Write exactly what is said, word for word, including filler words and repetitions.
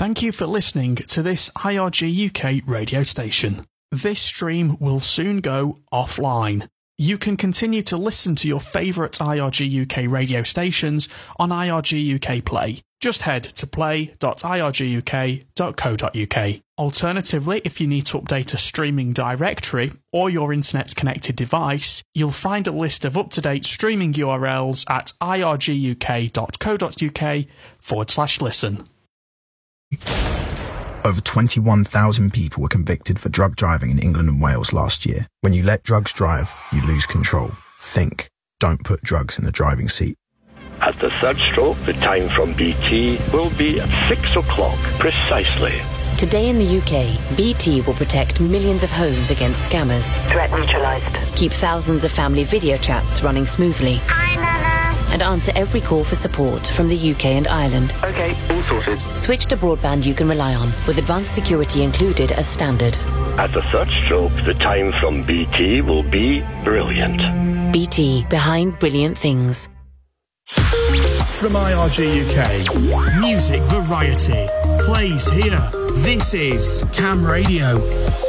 Thank you for listening to this I R G U K radio station. This stream will soon go offline. You can continue to listen to your favourite I R G U K radio stations on I R G U K Play. Just head to play dot I R G U K dot co dot U K. Alternatively, if you need to update a streaming directory or your internet-connected device, you'll find a list of up-to-date streaming U R Ls at I R G U K dot co dot U K forward slash listen. Over twenty-one thousand people were convicted for drug driving in England and Wales last year. When you let drugs drive, you lose control. Think. Don't put drugs in the driving seat. At the third stroke, the time from B T will be at six o'clock precisely. Today in the U K, B T will protect millions of homes against scammers. Threat neutralized. Keep thousands of family video chats running smoothly. Hi, Nana. And answer every call for support from the U K and Ireland. Okay, all sorted. Switch to broadband you can rely on, with advanced security included as standard. At the third stroke, the time from B T will be brilliant. B T, behind brilliant things. From I R G U K, music variety plays here. This is Cam Radio.